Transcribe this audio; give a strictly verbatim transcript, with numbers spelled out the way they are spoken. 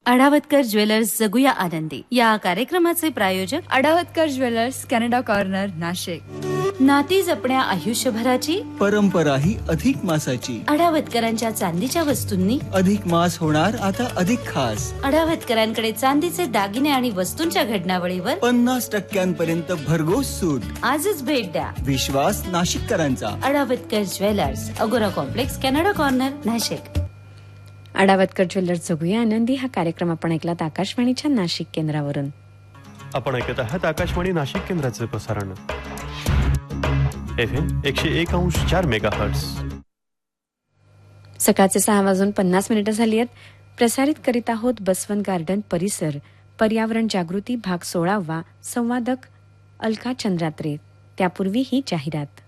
अडावतकर jewellers जगूया आनंदी या कार्यक्रमाचे प्रायोजक अडावतकर ज्वेलर्स कॅनडा कॉर्नर नाशिक. नाती जपण्या आयुष्यभराची परंपरा ही अधिक मासाची. अडावतकरांच्या चांदीच्या वस्तूंनी अधिक मास होणार आता अधिक खास. अडावतकरांकडे चांदीचे दागिने आणि वस्तूंच्या घडणावळीवर पन्नास टक्क्यांपर्यंत भरघोस सूट. आजच भेट द्या. विश्वास नाशिककरांचा. अडावतकर ज्वेलर्स, अगोरा complex, Canada corner, Nashik. अडावतकर jewellers जगूया आनंदी हा कार्यक्रम आपण ऐकलात आकाशवाणीच्या नाशिक केंद्रावरून. आपण ऐकत आहात आकाशवाणी नाशिक केंद्राचे प्रसारण एफ एम एकशे एक अंश चार मेगा हर्ट्स. सकाळचे सहा वाजून पन्नास मिनिटं झाली आहेत. प्रसारित करीत आहोत बसवंत गार्डन परिसर पर्यावरण जागृती भाग सोळावा. संवादक अलका चंद्रात्रे. त्यापूर्वी ही जाहिरात.